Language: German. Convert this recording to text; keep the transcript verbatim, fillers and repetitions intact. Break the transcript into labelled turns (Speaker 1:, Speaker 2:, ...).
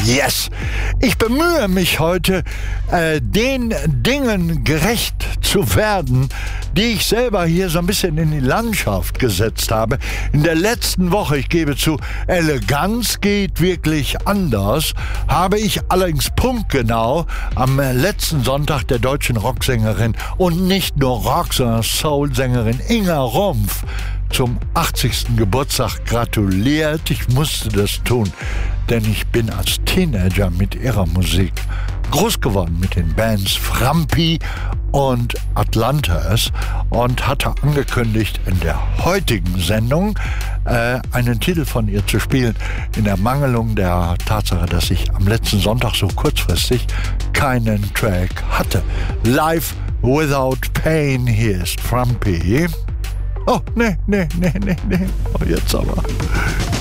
Speaker 1: Yes! Ich bemühe mich heute, äh, den Dingen gerecht zu werden, die ich selber hier so ein bisschen in die Landschaft gesetzt habe. In der letzten Woche, ich gebe zu, Eleganz geht wirklich anders, habe ich allerdings punktgenau am letzten Sonntag der deutschen Rocksängerin und nicht nur Rock, sondern Soul-Sängerin Inga Rumpf zum achtzigsten Geburtstag gratuliert. Ich musste das tun, denn ich bin als Teenager mit ihrer Musik groß geworden, mit den Bands Frampi und Atlantis, und hatte angekündigt, in der heutigen Sendung äh, einen Titel von ihr zu spielen, in Ermangelung der Tatsache, dass ich am letzten Sonntag so kurzfristig keinen Track hatte. Live Without Pain, hier ist Frampi. Oh, nee, nee, nee, nee, nee. Oh, jetzt aber.